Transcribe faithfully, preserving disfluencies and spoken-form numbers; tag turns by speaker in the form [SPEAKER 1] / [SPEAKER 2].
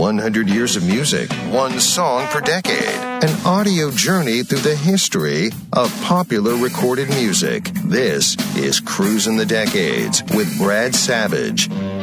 [SPEAKER 1] one hundred years of music, one song per decade. An audio journey through the history of popular recorded music. This is Cruising the Decades with Brad Savage.